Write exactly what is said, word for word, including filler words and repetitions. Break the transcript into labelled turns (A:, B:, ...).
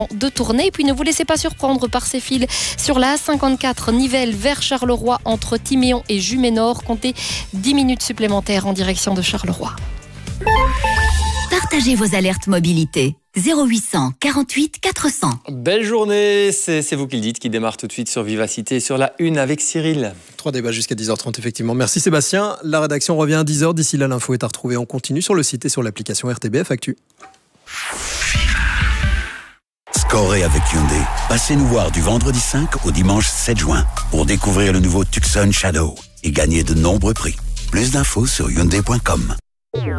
A: de tourner. Et puis ne vous laissez pas surprendre par ces fils sur la A cinquante-quatre Nivelles vers Charleroi entre Timéon et Jumet-Nord. Comptez dix minutes supplémentaires en direction de Charleroi.
B: Partagez vos alertes mobilité. zéro huit cent quarante-huit quatre cents.
C: Belle journée, c'est, c'est vous qui le dites, qui démarre tout de suite sur Vivacité, sur la une avec Cyril.
D: Trois débats jusqu'à dix heures trente, effectivement. Merci Sébastien. La rédaction revient à dix heures. D'ici là, l'info est à retrouver en continu sur le site et sur l'application R T B F Actu.
E: Scorez avec Hyundai. Passez nous voir du vendredi cinq au dimanche sept juin pour découvrir le nouveau Tucson Shadow et gagner de nombreux prix. Plus d'infos sur hyundai point com.